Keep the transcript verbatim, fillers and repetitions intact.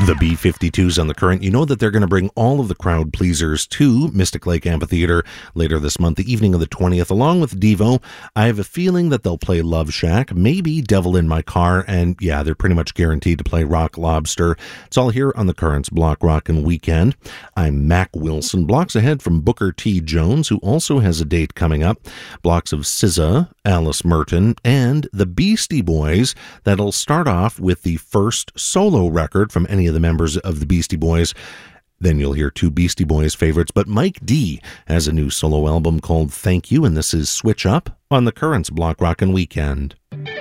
The B fifty-twos on the Current. You know that they're going to bring all of the crowd pleasers to Mystic Lake Amphitheater later this month, the evening of the twentieth, along with Devo. I have a feeling that they'll play Love Shack, maybe Devil in My Car, and yeah, they're pretty much guaranteed to play Rock Lobster. It's all here on the Current's Block Rockin' Weekend. I'm Mac Wilson, blocks ahead from Booker T. Jones, who also has a date coming up. Blocks of S Z A, Alice Merton, and the Beastie Boys. That'll start off with the first solo record from any of the members of the Beastie Boys. Then you'll hear two Beastie Boys favorites, but Mike D has a new solo album called Thank You, and this is Switch Up on the Current's Block Rockin' Weekend.